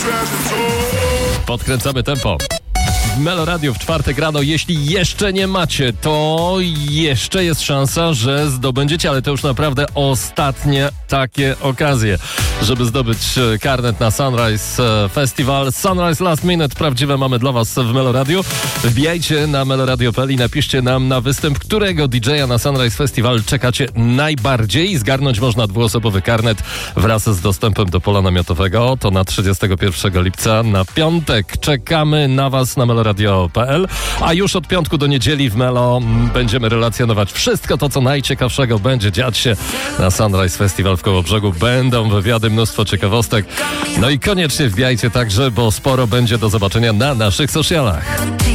Podkręcamy tempo. W Melo Radio w czwartek rano, jeśli jeszcze nie macie, to jeszcze jest szansa, że zdobędziecie, ale to już naprawdę ostatnie takie okazje, żeby zdobyć karnet na Sunrise Festival. Sunrise Last Minute prawdziwe mamy dla was w Melo Radio. Wbijajcie na meloradio.pl i napiszcie nam na występ, którego DJ-a na Sunrise Festival czekacie najbardziej. Zgarnąć można dwuosobowy karnet wraz z dostępem do pola namiotowego. To na 31 lipca na piątek. Czekamy na was na meloradio.pl, a już od piątku do niedzieli w Melo będziemy relacjonować wszystko to, co najciekawszego będzie dziać się na Sunrise Festival w Kołobrzegu. Będą wywiady, mnóstwo ciekawostek. No i koniecznie wbijajcie także, bo sporo będzie do zobaczenia na naszych socialach.